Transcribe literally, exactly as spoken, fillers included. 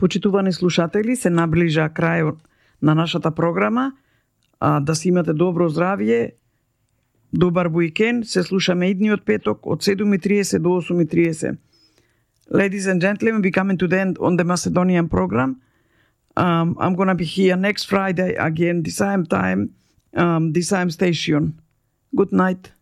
Почитувани слушатели, се наближа крај на нашата програма. А, да си имате добро здравје, добар уикенд. Се слушаме идниот петок од седум и триесет до осум и триесет. Ladies and gentlemen, we coming to the end on the Macedonian program. Um, I'm gonna be here next Friday again, the same time, um, the same station. Good night.